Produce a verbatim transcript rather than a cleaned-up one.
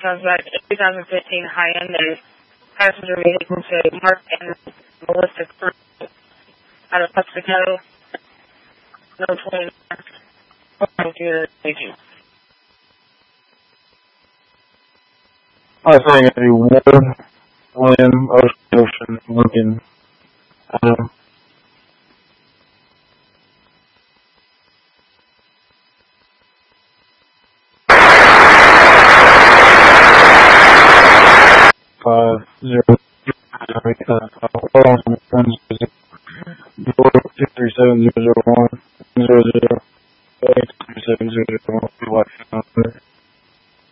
suspect, a two thousand fifteen Hyundai passenger vehicle to Mark and Melissa Cruz out of Mexico. No twenty-nine. Computer agent. I think it'd be Ward, William, Ocean, Ocean, Lincoln, Adam. Five zero sorry, uh, hold on, one zero zero two three seven zero zero one zero zero eight three seven zero zero one.